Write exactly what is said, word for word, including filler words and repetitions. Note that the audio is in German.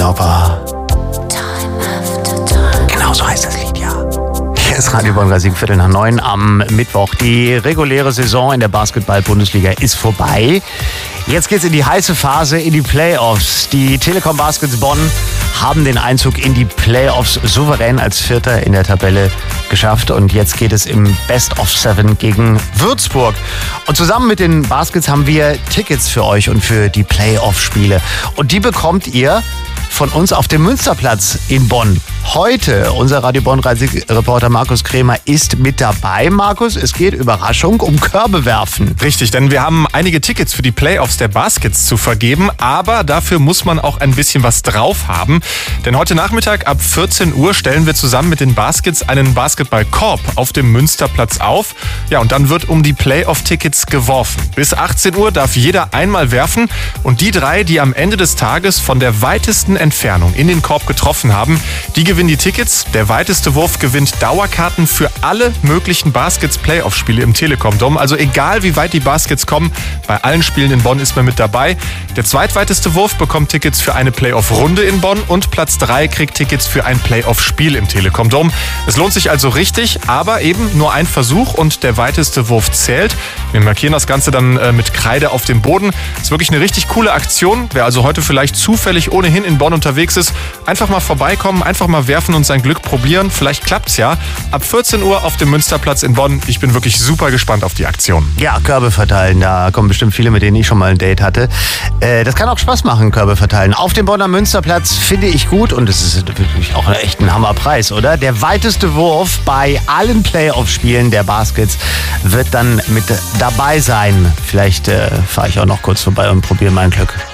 Lover. Genau so heißt das Lied, ja. Hier ist Radio Bonn Racing, Viertel nach neun am Mittwoch. Die reguläre Saison in der Basketball-Bundesliga ist vorbei. Jetzt geht's in die heiße Phase, in die Playoffs. Die Telekom Baskets Bonn haben den Einzug in die Playoffs souverän als Vierter in der Tabelle geschafft. Und jetzt geht es im Best of Seven gegen Würzburg. Und zusammen mit den Baskets haben wir Tickets für euch und für die Playoff-Spiele. Und die bekommt ihr von uns auf dem Münsterplatz in Bonn. Heute, unser Radio Bonn-Reporter Markus Krämer ist mit dabei. Markus, es geht, Überraschung, um Körbe werfen. Richtig, denn wir haben einige Tickets für die Playoffs der Baskets zu vergeben, aber dafür muss man auch ein bisschen was drauf haben. Denn heute Nachmittag ab vierzehn Uhr stellen wir zusammen mit den Baskets einen Basketballkorb auf dem Münsterplatz auf. Ja, und dann wird um die Playoff-Tickets geworfen. Bis achtzehn Uhr darf jeder einmal werfen und die drei, die am Ende des Tages von der weitesten Entfernung in den Korb getroffen haben, die gewinnen die Tickets. Der weiteste Wurf gewinnt Dauerkarten für alle möglichen Baskets-Playoff-Spiele im Telekom Dome. Also egal, wie weit die Baskets kommen, bei allen Spielen in Bonn ist man mit dabei. Der zweitweiteste Wurf bekommt Tickets für eine Playoff-Runde in Bonn und Platz drei kriegt Tickets für ein Playoff-Spiel im Telekom Dome. Es lohnt sich also richtig, aber eben nur ein Versuch und der weiteste Wurf zählt. Wir markieren das Ganze dann äh, mit Kreide auf dem Boden. Ist wirklich eine richtig coole Aktion. Wer also heute vielleicht zufällig ohnehin in Bonn unterwegs ist, einfach mal vorbeikommen, einfach mal werfen und sein Glück probieren. Vielleicht klappt's ja. Ab vierzehn Uhr auf dem Münsterplatz in Bonn. Ich bin wirklich super gespannt auf die Aktion. Ja, Körbe verteilen, da kommen bestimmt viele, mit denen ich schon mal ein Date hatte. Äh, das kann auch Spaß machen, Körbe verteilen. Auf dem Bonner Münsterplatz finde ich gut und es ist wirklich auch echt ein Hammerpreis, oder? Der weiteste Wurf bei allen Playoff-Spielen der Baskets wird dann mit dabei sein. Vielleicht äh, fahre ich auch noch kurz vorbei und probiere mein Glück.